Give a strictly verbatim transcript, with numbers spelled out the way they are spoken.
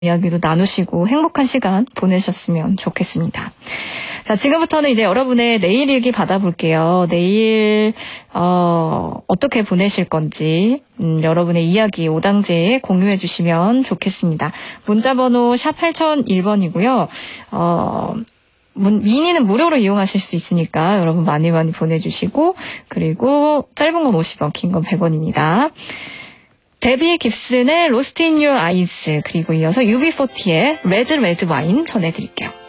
이야기도 나누시고 행복한 시간 보내셨으면 좋겠습니다. 자, 지금부터는 이제 여러분의 내일 일기 받아볼게요. 내일 어, 어떻게 보내실 건지 음, 여러분의 이야기 오당제에 공유해 주시면 좋겠습니다. 문자번호 샵 팔공공일 번이고요. 어, 문, 미니는 무료로 이용하실 수 있으니까 여러분 많이 많이 보내주시고, 그리고 짧은 건 오십 원, 긴 건 백 원입니다. 데비 깁슨의 Lost in Your Eyes, 그리고 이어서 유비 포티의 레드 레드 와인 전해드릴게요.